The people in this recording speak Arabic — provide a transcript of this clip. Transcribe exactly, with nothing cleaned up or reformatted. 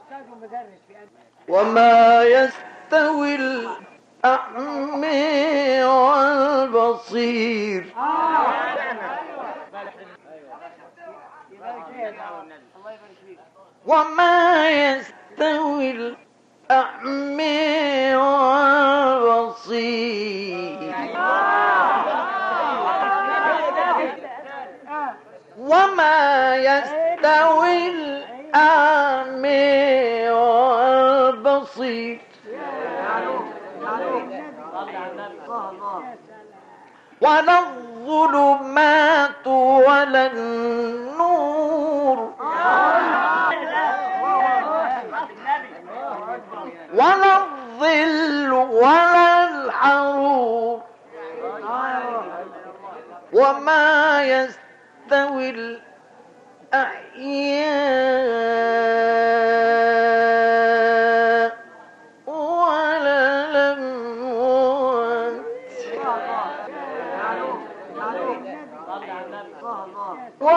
وما يستوي الأعمى والبصير وما يستوي الأعمى والبصير وما يستوي الأعمى والبصير ولا الظلمات ولا النور ولا الظل ولا الحرور وما يستوي الأحياء ولا الأموات